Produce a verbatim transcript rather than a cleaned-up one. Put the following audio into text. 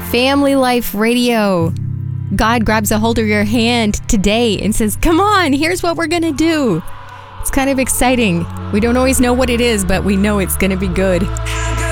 Family Life Radio. God grabs a hold of your hand today and says, come on, here's what we're going to do. It's kind of exciting. We don't always know what it is, but we know it's going to be good.